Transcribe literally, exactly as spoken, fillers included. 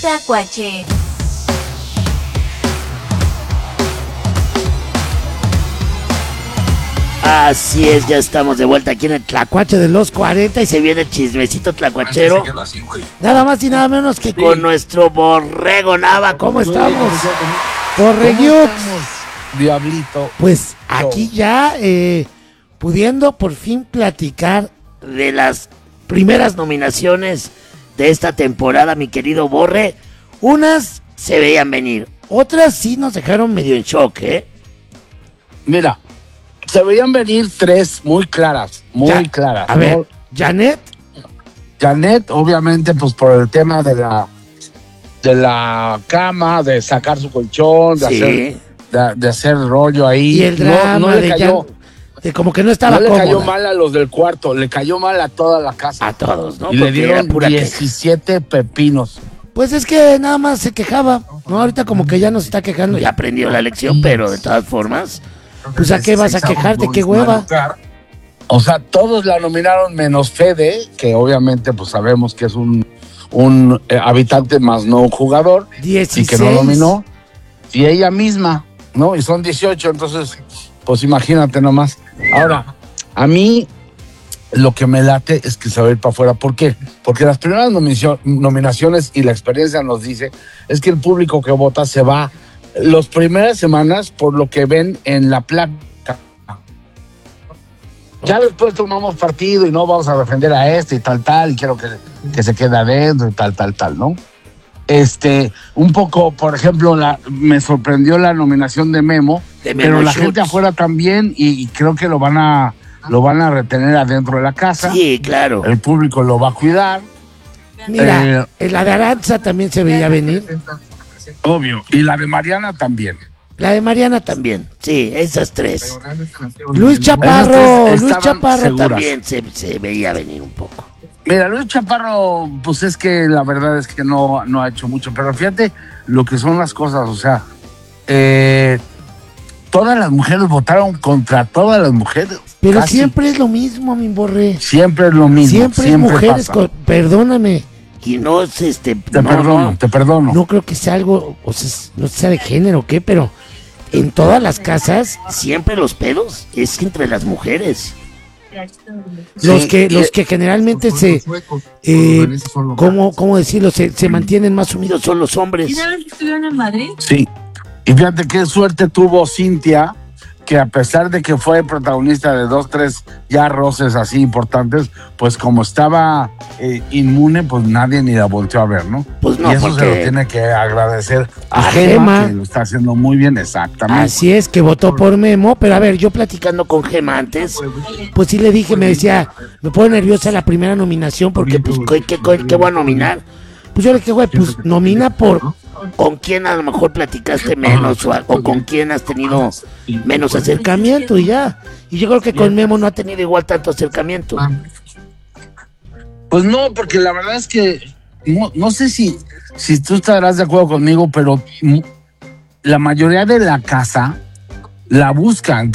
Tlacuache. Así es, ya estamos de vuelta aquí en el Tlacuache de los cuarenta y se viene el chismecito tlacuachero. Nada más y nada menos que con nuestro Borrego Nava. ¿Cómo estamos? Borreguiux. Diablito. Pues aquí ya eh, pudiendo por fin platicar de las primeras nominaciones de esta temporada, mi querido Borre. Unas se veían venir, otras sí nos dejaron medio en shock, ¿eh? Mira, se veían venir tres muy claras, muy Ya, claras. A ver, ¿no? Janet. Janet, obviamente, pues por el tema de la de la cama, de sacar su colchón, de Sí. hacer de, de hacer rollo ahí. Y el drama no, no le de, cayó, ya, de como que no estaba no le cómoda. cayó mal a los del cuarto, le cayó mal a toda la casa. A todos, ¿no? y le Porque era dieron pura queja. diecisiete pepinos. Pues es que nada más se quejaba, ¿no? Ahorita como que ya no se está quejando, ya aprendió la lección, pero de todas formas, pues ¿a qué vas a quejarte? ¿Qué hueva? O sea, todos la nominaron menos Fede, que obviamente pues sabemos que es un, un eh, habitante más no un jugador, dieciséis. y que no nominó. Y ella misma, ¿no? Y son dieciocho, entonces, pues imagínate nomás. Ahora, a mí lo que me late es que se va a ir para afuera. ¿Por qué? Porque las primeras nominacio- nominaciones y la experiencia nos dice es que el público que vota se va las primeras semanas por lo que ven en la placa. Ya después tomamos partido y no vamos a defender a este y tal, tal, y quiero que, que se quede adentro y tal, tal, tal, ¿no? Este, un poco, por ejemplo, la, me sorprendió la nominación de Memo, De Memo pero la Schultz. gente afuera también, y, y creo que lo van a lo van a retener adentro de la casa. Sí, claro. El público lo va a cuidar, Mira, Eh, en la de Aranza también se veía venir. obvio, y la de Mariana también. La de Mariana también. Sí, esas tres. Luis Chaparro, Esas tres Luis estaban Chaparro seguras. también se, se veía venir un poco. Mira, Luis Chaparro, pues es que la verdad es que no, no ha hecho mucho, pero fíjate lo que son las cosas, o sea, eh, todas las mujeres votaron contra todas las mujeres. Pero casi. siempre es lo mismo, mi Borre. Siempre es lo mismo. Siempre, Siempre, es mujeres pasa. con... Perdóname. Y no es este... Te no, perdono, no, te perdono. no creo que sea algo, o sea, no sea de género o qué, pero en todas las casas siempre los pedos es entre las mujeres. Los Sí, que, y- los que generalmente se, eh, ¿cómo, cómo decirlo? Se, se mantienen más unidos son los hombres. ¿Y sabes que estuvieron en Madrid? Sí. Y fíjate qué suerte tuvo Cintia, que a pesar de que fue protagonista de dos, tres ya roces así importantes, pues como estaba eh, inmune, pues nadie ni la volteó a ver, ¿no? Pues no, y eso se porque- lo tiene que agradecer a, A Gema, Gema. que lo está haciendo muy bien, exactamente. Así es, que votó por Memo, pero a ver, yo platicando con Gema antes, pues sí le dije, me decía, me pone nerviosa la primera nominación porque, pues, ¿qué, qué, qué- qué voy a nominar? Pues yo le dije, güey, pues nomina por con quién a lo mejor platicaste menos o, a- o con quién has tenido menos acercamiento y ya. Y yo creo que con Memo no ha tenido igual tanto acercamiento. Pues no, porque la verdad es que no, no sé si, si tú estarás de acuerdo conmigo, pero mm, la mayoría de la casa la buscan.